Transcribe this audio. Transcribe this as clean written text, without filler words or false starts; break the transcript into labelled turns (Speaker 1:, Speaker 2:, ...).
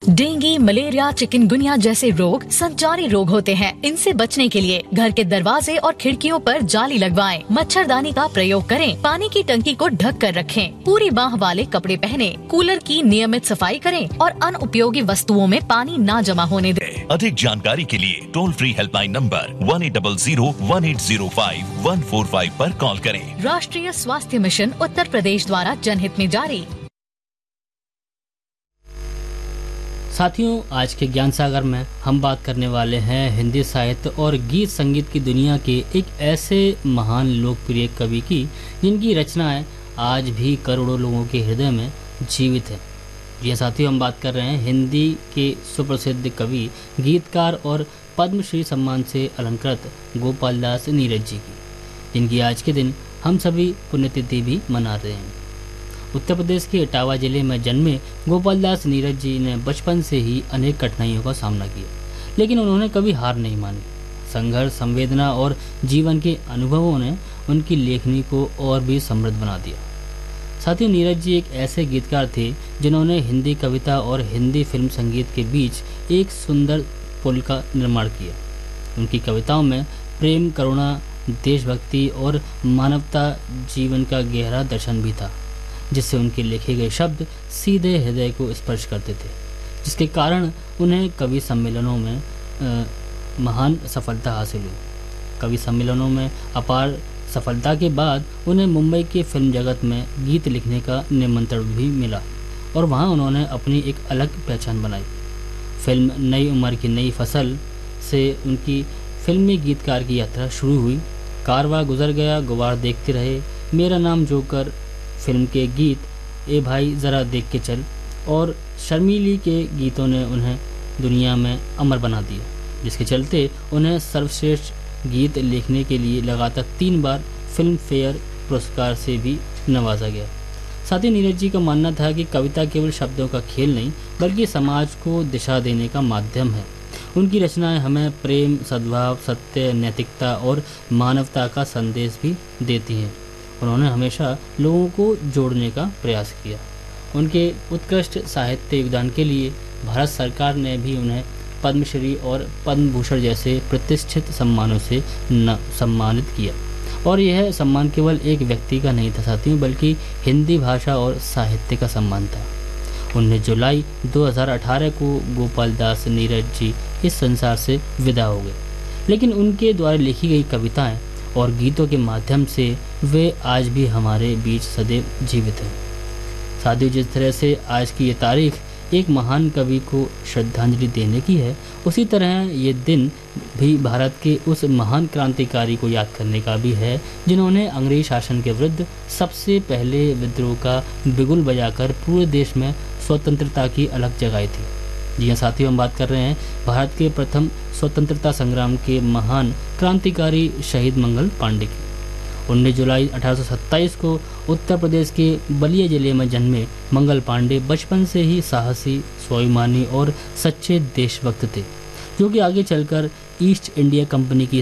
Speaker 1: Dengue, malaria, chikungunya जैसे रोग संचारी रोग होते हैं। इनसे बचने के लिए घर के दरवाजे और खिड़कियों पर जाली लगवाएं, मच्छरदानी का प्रयोग करें, पानी की टंकी को ढक कर रखें, पूरी बाह वाले कपड़े पहने, कूलर की नियमित सफाई करें और अनुपयोगी वस्तुओं में पानी ना जमा होने दें।
Speaker 2: अधिक जानकारी के लिए टोल फ्री हेल्पलाइन नंबर 1800-1805-145 पर कॉल करें।
Speaker 1: राष्ट्रीय स्वास्थ्य मिशन उत्तर प्रदेश द्वारा जनहित में जारी।
Speaker 3: साथियों, आज के ज्ञान सागर में हम बात करने वाले हैं हिंदी साहित्य और गीत संगीत की दुनिया के एक ऐसे महान लोकप्रिय कवि की जिनकी रचनाएं आज भी करोड़ों लोगों के हृदय में जीवित है। जी साथियों, हम बात कर रहे हैं हिंदी के सुप्रसिद्ध कवि, गीतकार और पद्मश्री सम्मान से अलंकृत गोपाल दास नीरज जी की, जिनकी आज के दिन हम सभी पुण्यतिथि भी मना रहे हैं। उत्तर प्रदेश के इटावा जिले में जन्मे गोपाल दास नीरज जी ने बचपन से ही अनेक कठिनाइयों का सामना किया, लेकिन उन्होंने कभी हार नहीं मानी। संघर्ष, संवेदना और जीवन के अनुभवों ने उनकी लेखनी को और भी समृद्ध बना दिया। साथ ही नीरज जी एक ऐसे गीतकार थे जिन्होंने हिंदी कविता और हिंदी फिल्म संगीत के बीच एक सुंदर पुल का निर्माण किया। उनकी कविताओं में प्रेम, करुणा, देशभक्ति और मानवता जीवन का गहरा दर्शन भी था, जिससे उनके लिखे गए शब्द सीधे हृदय को स्पर्श करते थे, जिसके कारण उन्हें कवि सम्मेलनों में महान सफलता हासिल हुई। कवि सम्मेलनों में अपार सफलता के बाद उन्हें मुंबई के फिल्म जगत में गीत लिखने का निमंत्रण भी मिला और वहां उन्होंने अपनी एक अलग पहचान बनाई। फिल्म नई उम्र की नई फसल से उनकी फिल्मी गीतकार की यात्रा शुरू हुई। कारवा गुजर गया, गुवार देखते रहे, मेरा नाम जोकर फिल्म के गीत, ए भाई ज़रा देख के चल और शर्मीली के गीतों ने उन्हें दुनिया में अमर बना दिया, जिसके चलते उन्हें सर्वश्रेष्ठ गीत लिखने के लिए लगातार 3 बार फिल्म फेयर पुरस्कार से भी नवाजा गया। साथ ही नीरज जी का मानना था कि कविता केवल शब्दों का खेल नहीं, बल्कि समाज को दिशा देने का माध्यम है। उनकी रचनाएं हमें प्रेम, सद्भाव, सत्य, नैतिकता और मानवता का संदेश भी देती हैं। उन्होंने हमेशा लोगों को जोड़ने का प्रयास किया। उनके उत्कृष्ट साहित्य योगदान के लिए भारत सरकार ने भी उन्हें पद्मश्री और पद्म भूषण जैसे प्रतिष्ठित सम्मानों से सम्मानित किया। और यह सम्मान केवल एक व्यक्ति का नहीं था साथियों, बल्कि हिंदी भाषा और साहित्य का सम्मान था। 19 जुलाई 2018 को गोपाल दास नीरज जी इस संसार से विदा हो गए, लेकिन उनके द्वारा लिखी गई कविताएं और गीतों के माध्यम से वे आज भी हमारे बीच सदैव जीवित हैं। साथियों, जिस तरह से आज की ये तारीख एक महान कवि को श्रद्धांजलि देने की है, उसी तरह ये दिन भी भारत के उस महान क्रांतिकारी को याद करने का भी है जिन्होंने अंग्रेज शासन के विरुद्ध सबसे पहले विद्रोह का बिगुल बजाकर पूरे देश में स्वतंत्रता की अलग जगाई थी। जी हाँ साथियों, हम बात कर रहे हैं भारत के प्रथम स्वतंत्रता संग्राम के महान क्रांतिकारी शहीद मंगल पांडे की। 19 जुलाई 1827 को उत्तर प्रदेश के बलिया जिले में जन्मे मंगल पांडे बचपन से ही साहसी, स्वाभिमानी और सच्चे देशभक्त थे, जो कि आगे चलकर ईस्ट इंडिया कंपनी की